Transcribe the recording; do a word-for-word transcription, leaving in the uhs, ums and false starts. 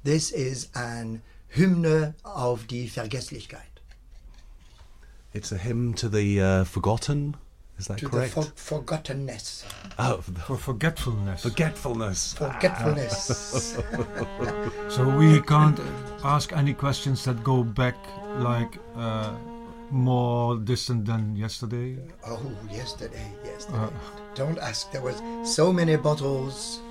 this is an Hymne auf die Vergesslichkeit. It's a hymn to the uh, forgotten. Is that to correct? the for- forgottenness. Oh, For forgetfulness. forgetfulness. Forgetfulness. So we can't ask any questions that go back like uh, more distant than yesterday. Oh, yesterday, yesterday. Uh. Don't ask. There was so many bottles